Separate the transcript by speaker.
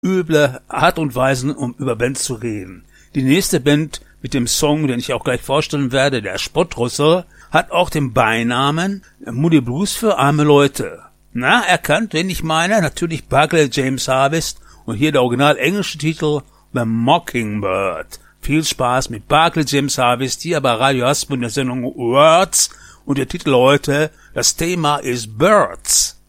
Speaker 1: üble Art und Weisen, um über Bands zu reden. Die nächste Band mit dem Song, den ich auch gleich vorstellen werde, der Spottrusser, hat auch den Beinamen Moody Blues für arme Leute. Na, erkannt, wen ich meine? Natürlich Barclay James Harvest und hier der original englische Titel The Mockingbird. Viel Spaß mit Barclay James Harvest hier bei Radio Hasp in der Sendung Words und der Titel heute, das Thema ist Birds.